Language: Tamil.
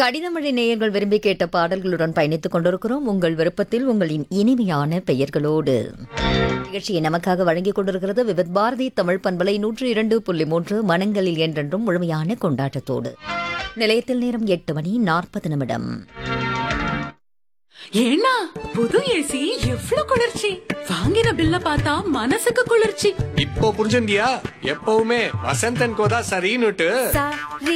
கடிதமழை நேயர்கள் விரும்பி கேட்ட பாடல்களுடன் பயணித்துக் கொண்டிருக்கிறோம். உங்கள் விருப்பத்தில் உங்களின் இனிமையான பெயர்களோடு நிகழ்ச்சியை நமக்காக வழங்கிக் கொண்டிருக்கிறது விவித் பாரதி தமிழ் பண்பலை 102.3 மனங்களில் என்றென்றும் முழுமையான கொண்டாட்டத்தோடு. நிலையத்தில் நேரம் 8:40. ஏன்னா புது ஏசி எவ்வளவு குளிர்ச்சி! வாங்கின பில்ல பார்த்தா மனசுக்கு குளிர்ச்சி. இப்போ புரிஞ்சுண்டியா? எப்பவுமே வசந்தன் கோதா சரின்னுட்டு.